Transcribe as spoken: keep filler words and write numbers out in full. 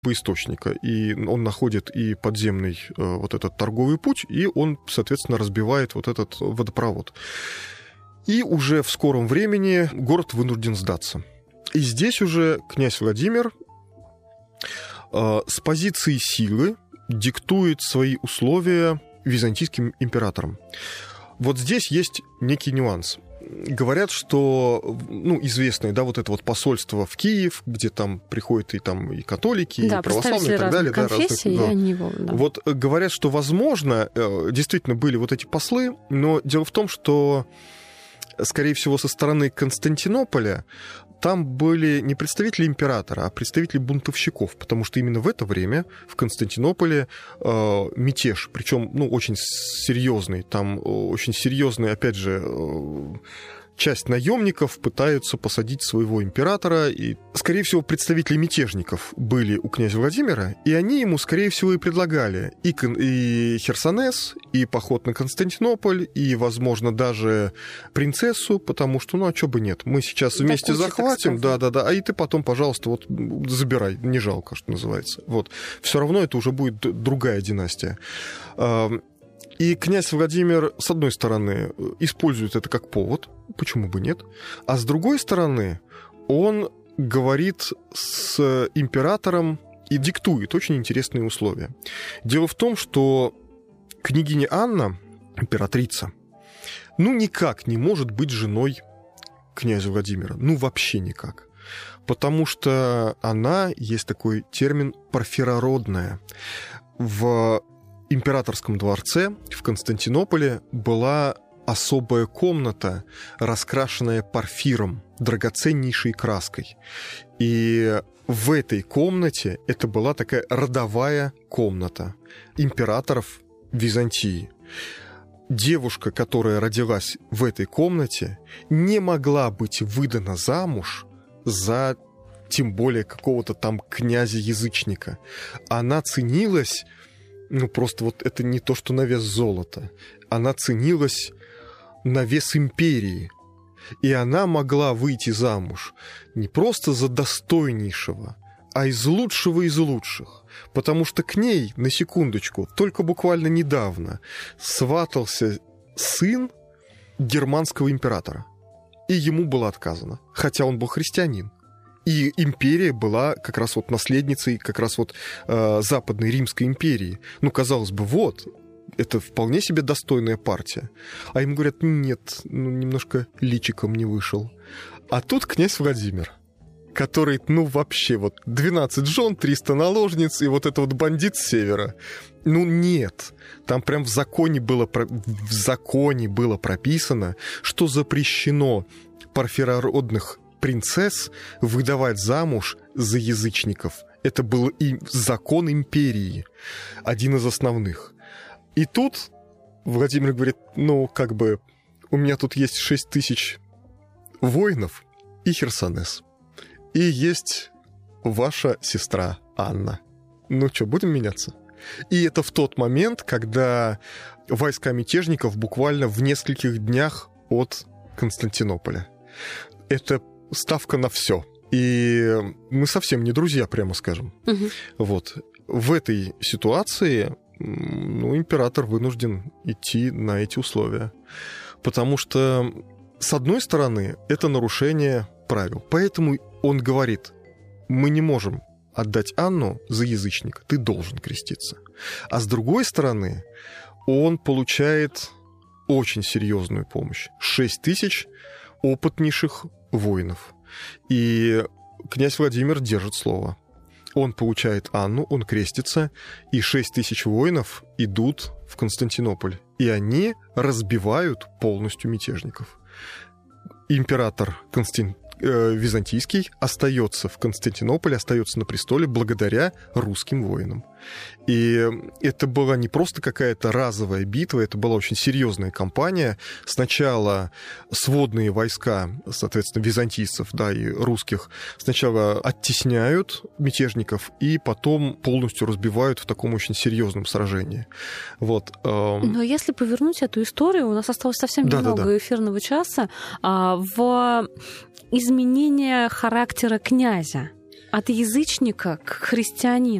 источника, и он находит и подземный вот этот торговый путь, и он, соответственно, разбивает вот этот водопровод. И уже в скором времени город вынужден сдаться. И здесь уже князь Владимир с позиции силы диктует свои условия византийским императорам. Вот здесь есть некий нюанс. Говорят, что, ну, известное, да, вот это вот посольство в Киев, где там приходят и там и католики, да, и православные, и так далее. Да, конфессии, разных, да. они его, да. Вот говорят, что, возможно, действительно были вот эти послы, но дело в том, что, скорее всего, со стороны Константинополя там были не представители императора, а представители бунтовщиков, потому что именно в это время в Константинополе э, мятеж, причем, ну, очень серьезный, там очень серьезный, опять же, э, часть наемников пытаются посадить своего императора, и, скорее всего, представители мятежников были у князя Владимира, и они ему, скорее всего, и предлагали и, и Херсонес, и поход на Константинополь, и, возможно, даже принцессу, потому что, ну, а чё бы нет, мы сейчас вместе захватим, да-да-да, а и ты потом, пожалуйста, вот забирай, не жалко, что называется. Вот. Все равно это уже будет другая династия. И князь Владимир, с одной стороны, использует это как повод, почему бы нет, а с другой стороны, он говорит с императором и диктует очень интересные условия. Дело в том, что княгиня Анна, императрица, ну никак не может быть женой князя Владимира, ну вообще никак. Потому что она, есть такой термин, парфирородная. В императорском дворце в Константинополе была особая комната, раскрашенная парфиром, драгоценнейшей краской. И в этой комнате это была такая родовая комната императоров Византии. Девушка, которая родилась в этой комнате, не могла быть выдана замуж за, тем более, какого-то там князя-язычника. Она ценилась... Ну, просто вот это не то, что на вес золота. Она ценилась на вес империи. И она могла выйти замуж не просто за достойнейшего, а из лучшего из лучших. Потому что к ней, на секундочку, только буквально недавно сватался сын германского императора. И ему было отказано, хотя он был христианин. И империя была как раз вот наследницей как раз вот э, Западной Римской империи. Ну, казалось бы, вот, это вполне себе достойная партия. А им говорят, нет, ну, немножко личиком не вышел. А тут князь Владимир, который, ну, вообще, вот, двенадцать жен, триста наложниц, и вот это вот бандит с севера. Ну, нет. Там прям в законе было, в законе было прописано, что запрещено парфирородных принцесс выдавать замуж за язычников. Это был и закон империи, один из основных. И тут Владимир говорит, ну, как бы, у меня тут есть шесть тысяч воинов и Херсонес. И есть ваша сестра Анна. Ну что, будем меняться? И это в тот момент, когда войска мятежников буквально в нескольких днях от Константинополя. Это ставка на все. И мы совсем не друзья, прямо скажем. Угу. Вот. В этой ситуации, ну, император вынужден идти на эти условия. Потому что, с одной стороны, это нарушение правил. Поэтому он говорит, мы не можем отдать Анну за язычника, ты должен креститься. А с другой стороны, он получает очень серьезную помощь. шесть тысяч опытнейших воинов. И князь Владимир держит слово. Он получает Анну, он крестится, и шесть тысяч воинов идут в Константинополь. И они разбивают полностью мятежников. Император Константин византийский остается в Константинополе, остается на престоле благодаря русским воинам. И это была не просто какая-то разовая битва, это была очень серьезная кампания. Сначала сводные войска, соответственно, византийцев, да, и русских, сначала оттесняют мятежников и потом полностью разбивают в таком очень серьезном сражении. Вот. Но если повернуть эту историю, у нас осталось совсем да, немного да, да. эфирного часа, в изменение характера князя. от язычника к христианину.